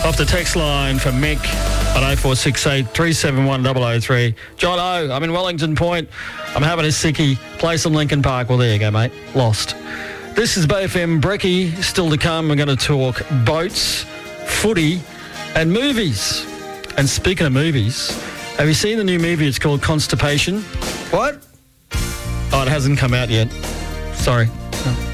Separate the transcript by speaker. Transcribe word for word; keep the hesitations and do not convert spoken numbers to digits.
Speaker 1: Off the text line from Mick on oh four six eight, three seven one, double oh three. John O, I'm in Wellington Point. I'm having a sickie. Play some Linkin Park. Well, there you go, mate. Lost. This is B F M Brekkie. Still to come, we're going to talk boats, footy and movies. And speaking of movies, have you seen the new movie? It's called Constipation.
Speaker 2: What?
Speaker 1: Oh, it hasn't come out yet. Sorry. No.